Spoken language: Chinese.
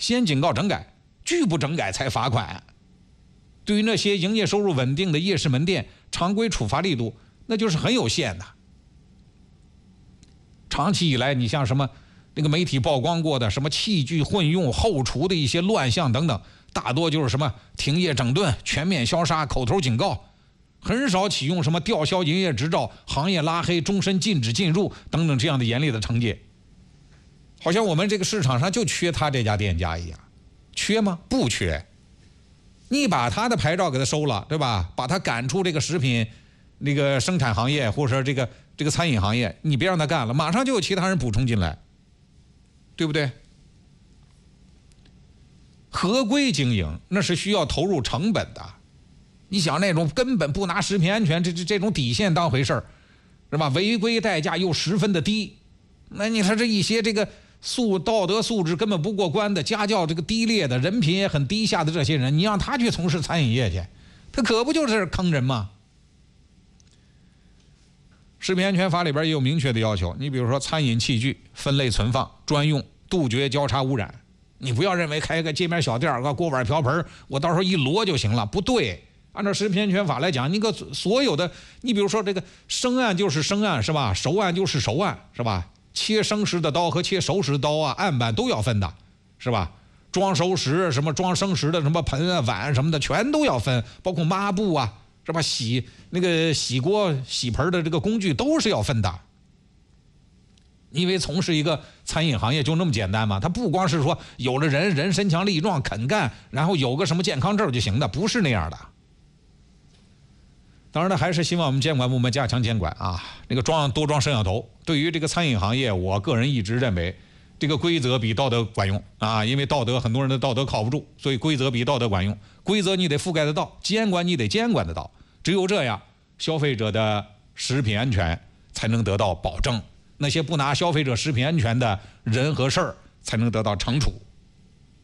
先警告整改，拒不整改才罚款。对于那些营业收入稳定的夜市门店，常规处罚力度那就是很有限的。长期以来，你像什么那个媒体曝光过的什么器具混用、后厨的一些乱象等等，大多就是什么停业整顿、全面消杀、口头警告，很少启用什么吊销营业执照、行业拉黑、终身禁止进入等等这样的严厉的惩戒。好像我们这个市场上就缺他这家店家一样，缺吗？不缺。你把他的牌照给他收了，对吧？把他赶出这个食品那个生产行业，或者说这个餐饮行业，你别让他干了，马上就有其他人补充进来，对不对？合规经营那是需要投入成本的。你想那种根本不拿食品安全这种底线当回事儿，是吧？违规代价又十分的低，那你说这一些这个道德素质根本不过关的、家教这个低劣的、人品也很低下的这些人，你让他去从事餐饮业去，他可不就是坑人吗？食品安全法里边也有明确的要求，你比如说餐饮器具分类存放、专用，杜绝交叉污染。你不要认为开个街边小店、锅碗瓢盆，我到时候一摞就行了，不对。按照食品安全法来讲，你个所有的，你比如说这个生案就是生案，是吧？熟案就是熟案，是吧？切生食的刀和切熟食的刀啊，案板都要分的，是吧？装熟食什么装生食的什么盆啊碗什么的全都要分，包括抹布啊，是吧？洗锅洗盆的这个工具都是要分的。你以为从事一个餐饮行业就那么简单吗？它不光是说有了人身强力壮肯干，然后有个什么健康证就行的，不是那样的。当然呢，还是希望我们监管部门加强监管啊。那个多装摄像头，对于这个餐饮行业，我个人一直认为，这个规则比道德管用啊。因为很多人的道德靠不住，所以规则比道德管用。规则你得覆盖得到，监管你得监管得到，只有这样，消费者的食品安全才能得到保证，那些不拿消费者食品安全的人和事儿才能得到惩处。